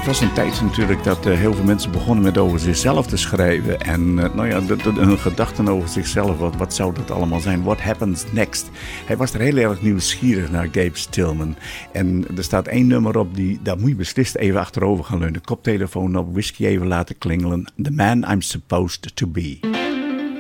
was een tijd natuurlijk dat heel veel mensen begonnen met over zichzelf te schrijven. En hun gedachten over zichzelf, wat zou dat allemaal zijn? What happens next? Hij was er heel erg nieuwsgierig naar, Gabe Stillman. En er staat 1 nummer op, daar moet je beslist even achterover gaan leunen. Koptelefoon op, whisky even laten klingelen. The man I'm supposed to be.